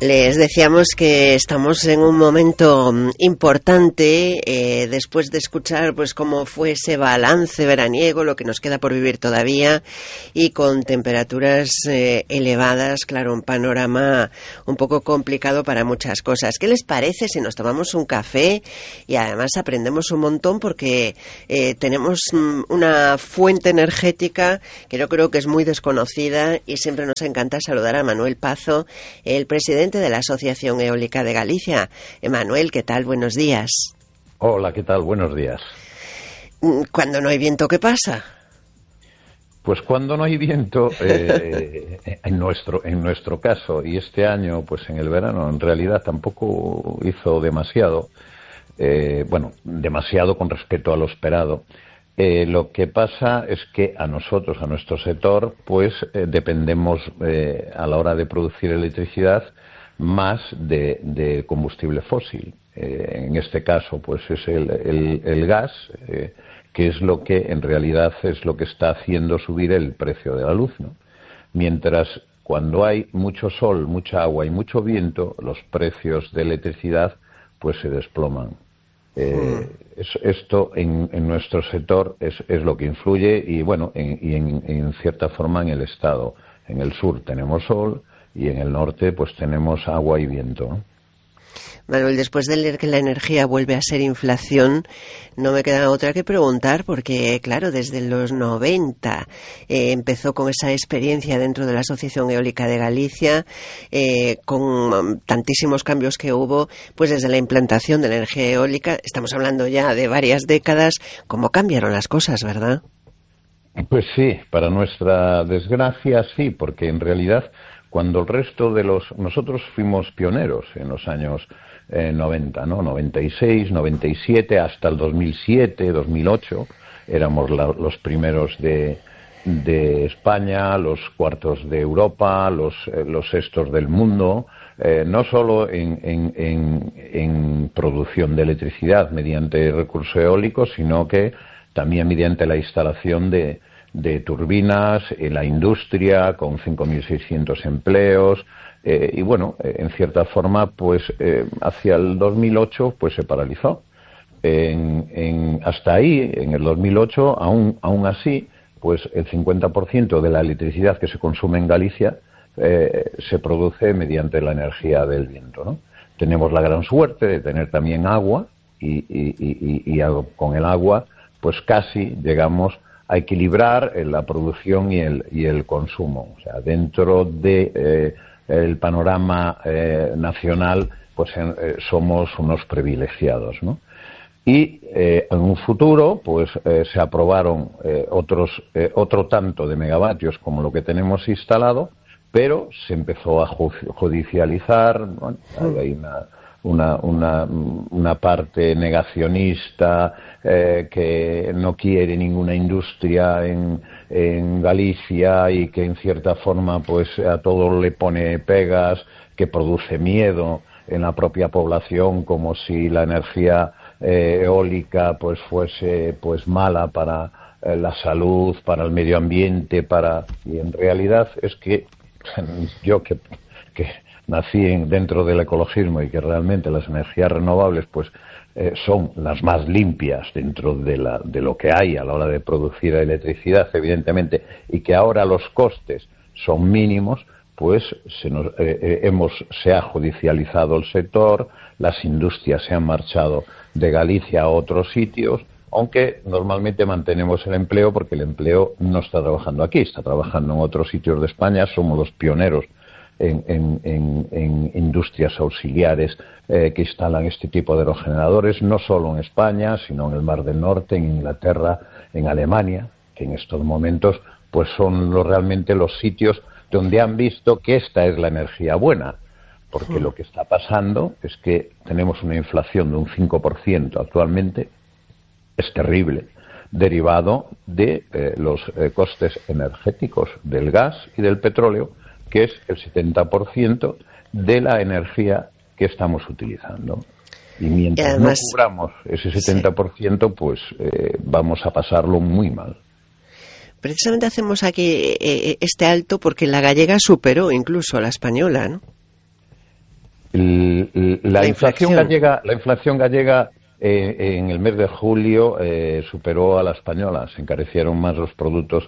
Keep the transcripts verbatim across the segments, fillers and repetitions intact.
Les decíamos que estamos en un momento importante eh, después de escuchar pues cómo fue ese balance veraniego, lo que nos queda por vivir todavía, y con temperaturas eh, elevadas, claro, un panorama un poco complicado para muchas cosas. ¿Qué les parece si nos tomamos un café y además aprendemos un montón porque eh, tenemos una fuente energética que yo creo que es muy desconocida y siempre nos encanta saludar a Manuel Pazo, el presidente de la Asociación Eólica de Galicia? Manuel, ¿qué tal? Buenos días. Hola, ¿qué tal? Buenos días. Cuando no hay viento, ¿qué pasa? Pues cuando no hay viento, eh, en nuestro en nuestro caso, y este año, pues en el verano, en realidad tampoco hizo demasiado, eh, bueno, demasiado con respecto a lo esperado. Eh, lo que pasa es que a nosotros, a nuestro sector, pues eh, dependemos eh, a la hora de producir electricidad más de, de combustible fósil. Eh, en este caso, pues es el, el, el gas, eh, que es lo que en realidad es lo que está haciendo subir el precio de la luz, ¿no? Mientras cuando hay mucho sol, mucha agua y mucho viento, los precios de electricidad pues se desploman. Eh, es, esto en, en nuestro sector es, es lo que influye y bueno, en, y en, en cierta forma en el estado. En el sur tenemos sol y en el norte pues tenemos agua y viento, ¿no? Manuel, después de leer que la energía vuelve a ser inflación, no me queda otra que preguntar, porque claro, desde los noventa eh, empezó con esa experiencia dentro de la Asociación Eólica de Galicia, eh, con tantísimos cambios que hubo, pues desde la implantación de la energía eólica, estamos hablando ya de varias décadas. ¿Cómo cambiaron las cosas, verdad? Pues sí, para nuestra desgracia sí, porque en realidad cuando el resto de los... Nosotros fuimos pioneros en los años eh, noventa, ¿no? noventa y seis, noventa y siete, hasta el dos mil siete, dos mil ocho, éramos la, los primeros de, de España, los cuartos de Europa, los, eh, los sextos del mundo, eh, no solo en, en, en, en producción de electricidad mediante recursos eólicos, sino que también mediante la instalación de de turbinas, en la industria, con cinco mil seiscientos empleos, eh, y bueno, eh, en cierta forma, pues eh, hacia el dos mil ocho, pues se paralizó. En, en, hasta ahí, en el dos mil ocho, aún, aún así, pues el cincuenta por ciento de la electricidad que se consume en Galicia eh, se produce mediante la energía del viento, ¿no? Tenemos la gran suerte de tener también agua, y, y, y, y, y con el agua, pues casi llegamos a equilibrar la producción y el, y el consumo. O sea, dentro de eh, el panorama eh, nacional, pues eh, somos unos privilegiados, ¿no? Y eh, en un futuro, pues eh, se aprobaron eh, otros eh, otro tanto de megavatios como lo que tenemos instalado, pero se empezó a judicializar, ¿no? Hay una Una, una, una parte negacionista eh, que no quiere ninguna industria en, en Galicia y que en cierta forma pues a todo le pone pegas, que produce miedo en la propia población, como si la energía eh, eólica pues fuese pues mala para eh, la salud, para el medio ambiente, para y en realidad es que yo que, que nací en, dentro del ecologismo y que realmente las energías renovables pues eh, son las más limpias dentro de, la, de lo que hay a la hora de producir electricidad, evidentemente, y que ahora los costes son mínimos, pues se, nos, eh, eh, hemos, se ha judicializado el sector, las industrias se han marchado de Galicia a otros sitios, aunque normalmente mantenemos el empleo porque el empleo no está trabajando aquí, está trabajando en otros sitios de España, somos los pioneros En, en, en, en industrias auxiliares eh, que instalan este tipo de aerogeneradores, no solo en España, sino en el Mar del Norte, en Inglaterra, en Alemania, que en estos momentos pues son los, realmente los sitios donde han visto que esta es la energía buena, porque lo que está pasando es que tenemos una inflación de un cinco por ciento actualmente, es terrible, derivado de eh, los eh, costes energéticos del gas y del petróleo, que es el setenta por ciento de la energía que estamos utilizando. Y mientras y además, no cubramos ese setenta por ciento, sí. pues eh, vamos a pasarlo muy mal. Precisamente hacemos aquí eh, este alto porque la gallega superó incluso a la española, ¿no? el, el, la, la inflación inflación gallega, la inflación gallega eh, en el mes de julio eh, superó a la española, se encarecieron más los productos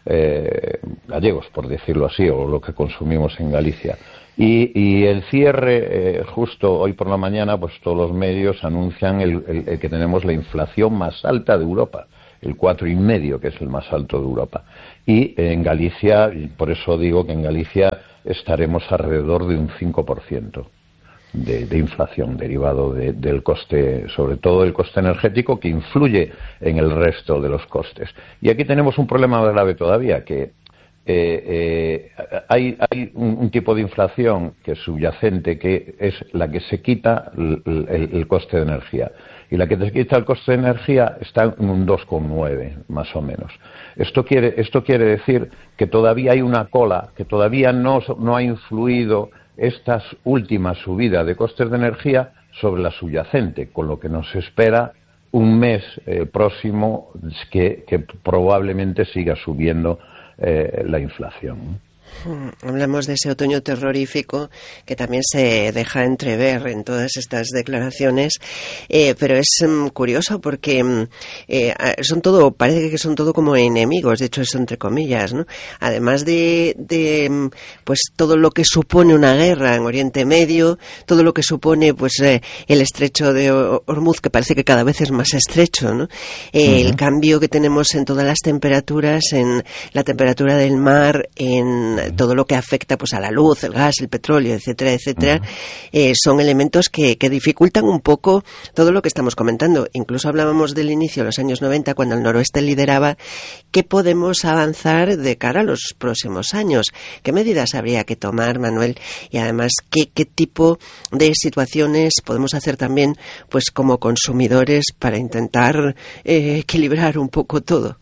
eh, gallegos, por decirlo así, o lo que consumimos en Galicia. Y, y el cierre, eh, justo hoy por la mañana, pues todos los medios anuncian el, el, el que tenemos la inflación más alta de Europa, el cuatro y medio, que es el más alto de Europa. Y en Galicia, y por eso digo que en Galicia estaremos alrededor de un cinco por ciento de, de inflación derivado de, del coste, sobre todo el coste energético, que influye en el resto de los costes. Y aquí tenemos un problema grave todavía, que Eh, eh, hay, hay un, un tipo de inflación que es subyacente, que es la que se quita el, el, el coste de energía. Y la que se quita el coste de energía está en un dos coma nueve, más o menos. Esto quiere, esto quiere decir que todavía hay una cola, que todavía no, no ha influido esta última subida de costes de energía sobre la subyacente, con lo que nos espera un mes eh, próximo que, que probablemente siga subiendo Eh, la inflación. Hablamos de ese otoño terrorífico que también se deja entrever en todas estas declaraciones, eh, pero es um, curioso porque um, eh, son todo, parece que son todo como enemigos, de hecho eso entre comillas, ¿no? Además de, de um, pues todo lo que supone una guerra en Oriente Medio, todo lo que supone pues eh, el estrecho de Hormuz, que parece que cada vez es más estrecho, ¿no? Eh, uh-huh. El cambio que tenemos en todas las temperaturas, en la temperatura del mar, en todo lo que afecta pues a la luz, el gas, el petróleo, etcétera, etcétera, uh-huh. eh, son elementos que, que dificultan un poco todo lo que estamos comentando. Incluso hablábamos del inicio de los años noventa, cuando el noroeste lideraba. ¿Qué podemos avanzar de cara a los próximos años? ¿Qué medidas habría que tomar, Manuel? Y además, ¿qué, qué tipo de situaciones podemos hacer también pues como consumidores para intentar eh, equilibrar un poco todo?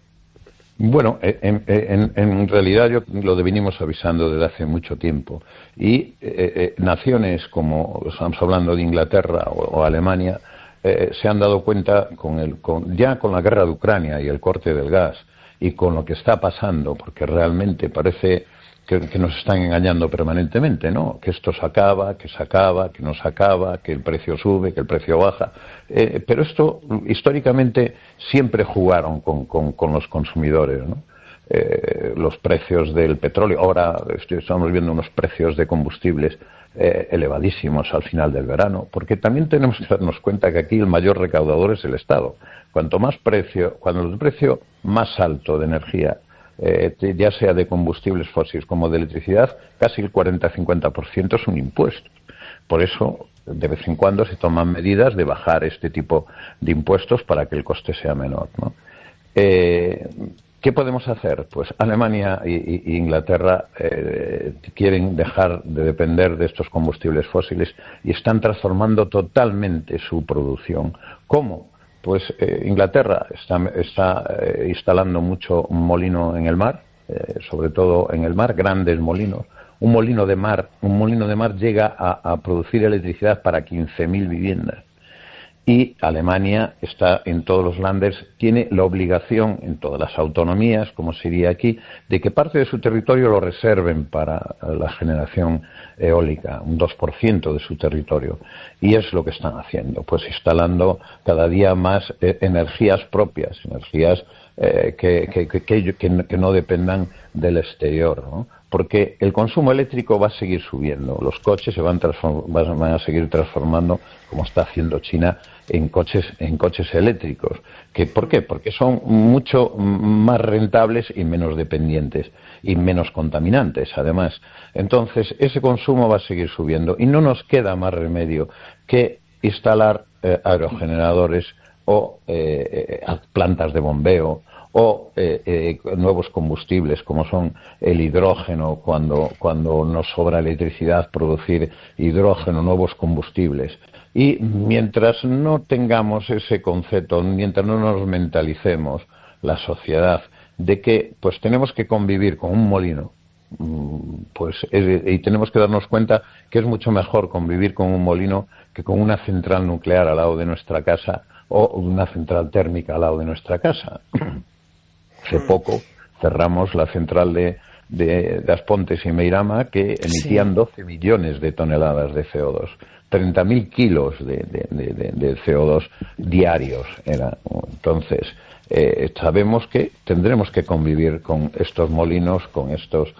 Bueno, en, en, en realidad yo lo venimos avisando desde hace mucho tiempo y eh, eh, naciones como estamos hablando de Inglaterra o, o Alemania eh, se han dado cuenta con el, con, ya con la guerra de Ucrania y el corte del gas y con lo que está pasando, porque realmente parece que, que nos están engañando permanentemente, ¿no? Que esto se acaba, que se acaba, que no se acaba, que el precio sube, que el precio baja. Eh, pero esto, históricamente, siempre jugaron con, con, con los consumidores, ¿no? Eh, los precios del petróleo. Ahora estamos viendo unos precios de combustibles eh, elevadísimos al final del verano, porque también tenemos que darnos cuenta que aquí el mayor recaudador es el Estado. Cuanto más precio, cuando el precio más alto de energía, Eh, ya sea de combustibles fósiles como de electricidad, casi el cuarenta a cincuenta por ciento es un impuesto. Por eso, de vez en cuando se toman medidas de bajar este tipo de impuestos para que el coste sea menor, ¿no? Eh, ¿Qué podemos hacer? Pues Alemania y, y Inglaterra eh, quieren dejar de depender de estos combustibles fósiles y están transformando totalmente su producción. ¿Cómo? Pues eh, Inglaterra está, está eh, instalando mucho un molino en el mar, eh, sobre todo en el mar, grandes molinos. Un molino de mar, un molino de mar llega a, a producir electricidad para quince mil viviendas. Y Alemania está en todos los landers, tiene la obligación en todas las autonomías, como sería aquí, de que parte de su territorio lo reserven para la generación eólica, un dos por ciento de su territorio. Y es lo que están haciendo, pues instalando cada día más eh, energías propias, energías eh, que, que, que, que, que no dependan del exterior, ¿no? Porque el consumo eléctrico va a seguir subiendo. Los coches se van, van a seguir transformando, como está haciendo China, en coches en coches eléctricos. ¿Que, ¿Por qué? Porque son mucho más rentables y menos dependientes y menos contaminantes, además. Entonces, ese consumo va a seguir subiendo y no nos queda más remedio que instalar eh, aerogeneradores o eh, plantas de bombeo o eh, eh, nuevos combustibles como son el hidrógeno, cuando, cuando nos sobra electricidad, producir hidrógeno, nuevos combustibles. Y mientras no tengamos ese concepto, mientras no nos mentalicemos la sociedad de que pues tenemos que convivir con un molino, pues es, y tenemos que darnos cuenta que es mucho mejor convivir con un molino que con una central nuclear al lado de nuestra casa o una central térmica al lado de nuestra casa. Hace poco cerramos la central de, de, de As Pontes y Meirama que emitían sí. doce millones de toneladas de C O dos. treinta mil kilos de, de, de, de C O dos diarios era. Entonces, eh, sabemos que tendremos que convivir con estos molinos, con estos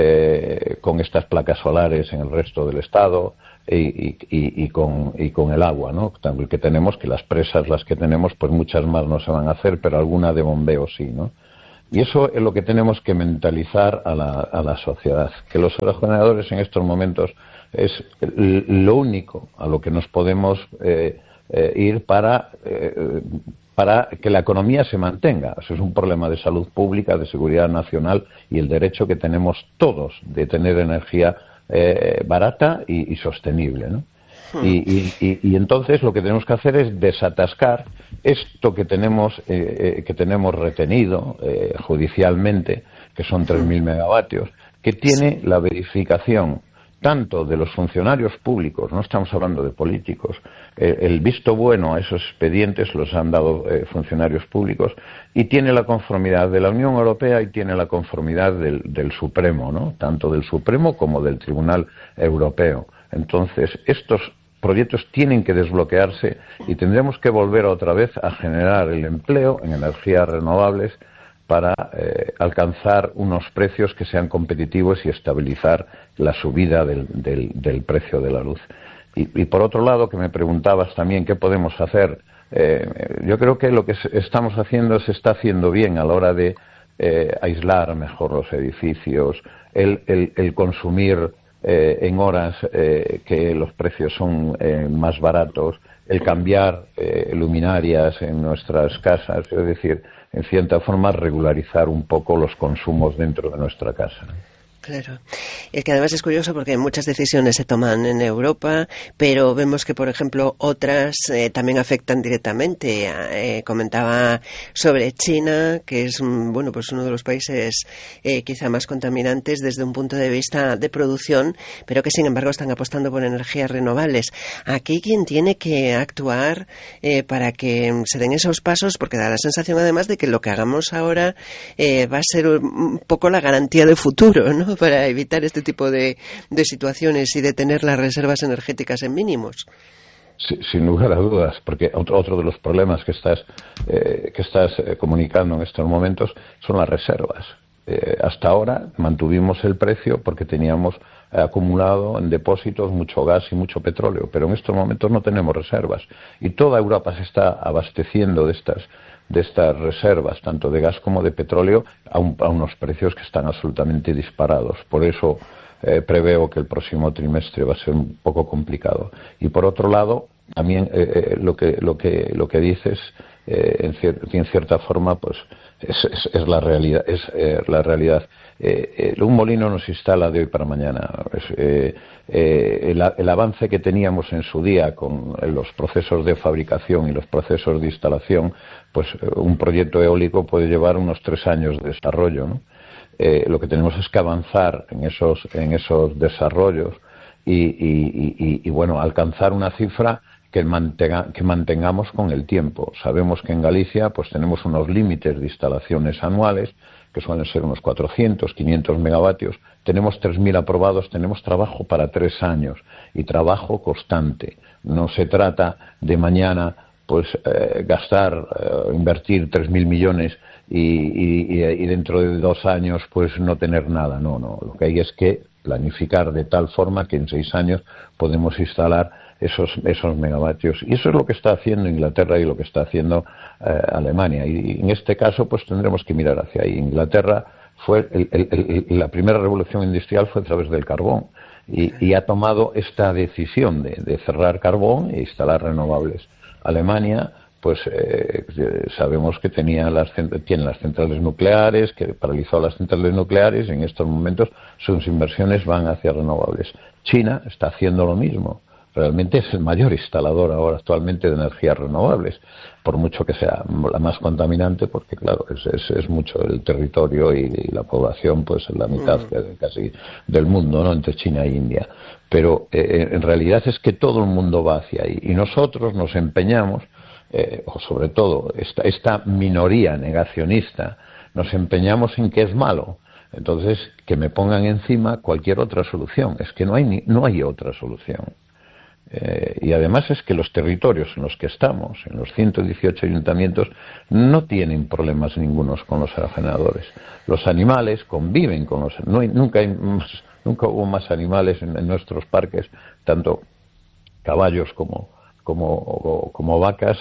eh, con estas placas solares en el resto del estado y, y, y, y, con, y con el agua, ¿no? También que tenemos, que las presas, las que tenemos, pues muchas más no se van a hacer, pero alguna de bombeo sí, ¿no? Y eso es lo que tenemos que mentalizar a la, a la sociedad, que los aerogeneradores en estos momentos es lo único a lo que nos podemos eh, eh, ir para, eh, para que la economía se mantenga. Eso es un problema de salud pública, de seguridad nacional y el derecho que tenemos todos de tener energía eh, barata y, y sostenible, ¿no? Hmm. Y, y, y, y entonces lo que tenemos que hacer es desatascar esto que tenemos eh, eh, que tenemos retenido eh, judicialmente, que son tres mil megavatios, que tiene la verificación tanto de los funcionarios públicos, no estamos hablando de políticos, eh, el visto bueno a esos expedientes los han dado eh, funcionarios públicos, y tiene la conformidad de la Unión Europea y tiene la conformidad del, del Supremo, ¿no? Tanto del Supremo como del Tribunal Europeo. Entonces, estos proyectos tienen que desbloquearse y tendremos que volver otra vez a generar el empleo en energías renovables para eh, alcanzar unos precios que sean competitivos y estabilizar la subida del, del, del precio de la luz. Y, y por otro lado, que me preguntabas también qué podemos hacer, eh, yo creo que lo que estamos haciendo se está haciendo bien a la hora de eh, aislar mejor los edificios, el, el, el consumir eh, en horas eh, que los precios son eh, más baratos, el cambiar eh, luminarias en nuestras casas, es decir, en cierta forma regularizar un poco los consumos dentro de nuestra casa, ¿no? Claro. Es que además es curioso porque muchas decisiones se toman en Europa, pero vemos que, por ejemplo, otras eh, también afectan directamente. Eh, comentaba sobre China, que es bueno, pues uno de los países eh, quizá más contaminantes desde un punto de vista de producción, pero que sin embargo están apostando por energías renovables. Aquí quien tiene que actuar eh, para que se den esos pasos, porque da la sensación además de que lo que hagamos ahora eh, va a ser un poco la garantía de futuro, ¿no? Para evitar este tipo de, de situaciones y de tener las reservas energéticas en mínimos. Sí, sin lugar a dudas, porque otro, otro de los problemas que estás, eh, que estás eh, comunicando en estos momentos son las reservas. Eh, hasta ahora mantuvimos el precio porque teníamos eh, acumulado en depósitos mucho gas y mucho petróleo, pero en estos momentos no tenemos reservas y toda Europa se está abasteciendo de estas de estas reservas, tanto de gas como de petróleo, a, un, a unos precios que están absolutamente disparados. Por eso eh, preveo que el próximo trimestre va a ser un poco complicado. Y por otro lado, también eh, lo que lo que lo que dices, eh, en, cier en cierta forma, pues es, es, es la realidad. Es eh, la realidad. Eh, eh, un molino no se instala de hoy para mañana. Es, eh, eh, el, el avance que teníamos en su día con los procesos de fabricación y los procesos de instalación, pues un proyecto eólico puede llevar unos tres años de desarrollo, ¿no? Eh, lo que tenemos es que avanzar en esos en esos desarrollos y, y, y, y bueno, alcanzar una cifra que, mantenga, que mantengamos con el tiempo. Sabemos que en Galicia pues tenemos unos límites de instalaciones anuales que suelen ser unos cuatrocientos, quinientos megavatios. Tenemos tres mil aprobados, tenemos trabajo para tres años y trabajo constante. No se trata de mañana pues eh, gastar, eh, invertir tres mil millones y, y, y dentro de dos años pues no tener nada. No, no. Lo que hay es que planificar de tal forma que en seis años podemos instalar esos esos megavatios. Y eso es lo que está haciendo Inglaterra y lo que está haciendo eh, Alemania. Y en este caso pues tendremos que mirar hacia ahí. Inglaterra fue el, el, el, la primera revolución industrial fue a través del carbón y, y ha tomado esta decisión de, de cerrar carbón e instalar renovables. Alemania, pues eh, sabemos que tenía las, tiene las centrales nucleares, que paralizó las centrales nucleares y en estos momentos sus inversiones van hacia renovables. China está haciendo lo mismo. Realmente es el mayor instalador ahora actualmente de energías renovables, por mucho que sea la más contaminante, porque claro, es, es, es mucho el territorio y, y la población, pues la mitad mm. casi del mundo, ¿no? Entre China e India. Pero eh, en realidad es que todo el mundo va hacia ahí y nosotros nos empeñamos, eh, o sobre todo esta, esta minoría negacionista, nos empeñamos en que es malo. Entonces, que me pongan encima cualquier otra solución. Es que no hay, ni, no hay otra solución. Eh, y además es que los territorios en los que estamos, en los ciento dieciocho ayuntamientos, no tienen problemas ningunos con los aerogeneradores. Los animales conviven con los... No hay, nunca, hay más, nunca hubo más animales en, en nuestros parques, tanto caballos como, como, como vacas,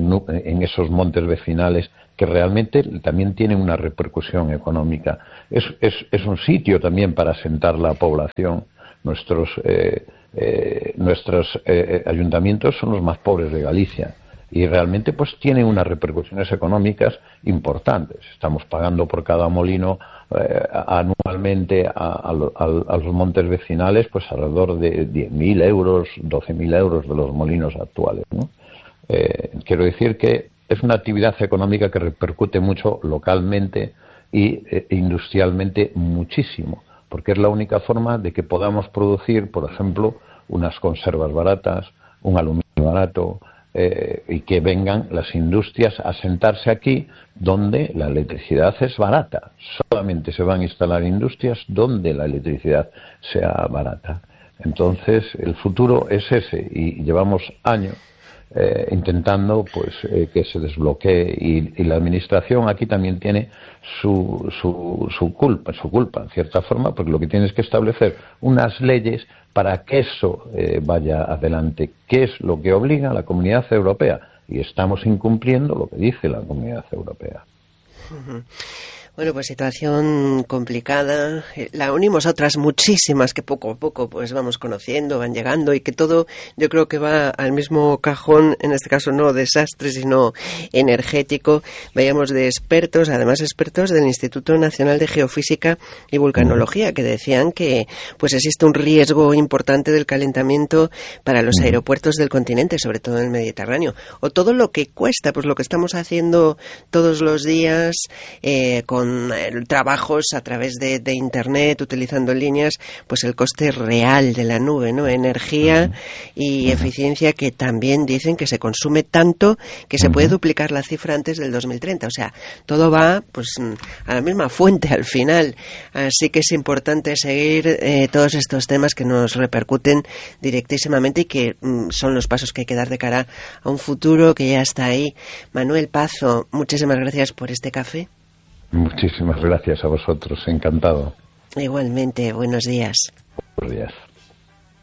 en esos montes vecinales, que realmente también tienen una repercusión económica. Es, es, es un sitio también para asentar la población. Nuestros, eh, eh, nuestros eh, ayuntamientos son los más pobres de Galicia y realmente pues tienen unas repercusiones económicas importantes. Estamos pagando por cada molino eh, anualmente a, a, a los montes vecinales pues alrededor de diez mil euros, doce mil euros de los molinos actuales, ¿no? Eh, quiero decir que es una actividad económica que repercute mucho localmente y eh, industrialmente muchísimo, porque es la única forma de que podamos producir, por ejemplo, unas conservas baratas, un aluminio barato, eh, y que vengan las industrias a sentarse aquí donde la electricidad es barata. Solamente se van a instalar industrias donde la electricidad sea barata. Entonces, el futuro es ese, y llevamos años Eh, intentando pues eh, que se desbloquee y, y la administración aquí también tiene su, su, su culpa, su culpa en cierta forma, porque lo que tiene es que establecer unas leyes para que eso eh, vaya adelante, que es lo que obliga a la Comunidad Europea, y estamos incumpliendo lo que dice la Comunidad Europea. Uh-huh. Bueno, pues situación complicada. La unimos a otras muchísimas que poco a poco pues vamos conociendo, van llegando, y que todo yo creo que va al mismo cajón, en este caso no desastre, sino energético. Veíamos de expertos, además expertos del Instituto Nacional de Geofísica y Vulcanología, que decían que pues existe un riesgo importante del calentamiento para los aeropuertos del continente, sobre todo en el Mediterráneo. O todo lo que cuesta, pues lo que estamos haciendo todos los días eh, con trabajos a través de, de Internet, utilizando líneas, pues el coste real de la nube, ¿no? Energía y eficiencia, que también dicen que se consume tanto que se puede duplicar la cifra antes del dos mil treinta. O sea, todo va pues a la misma fuente al final. Así que es importante seguir eh, todos estos temas que nos repercuten directísimamente y que mm, son los pasos que hay que dar de cara a un futuro que ya está ahí. Manuel Pazo, muchísimas gracias por este café. Muchísimas gracias a vosotros, encantado. Igualmente, buenos días. Buenos días.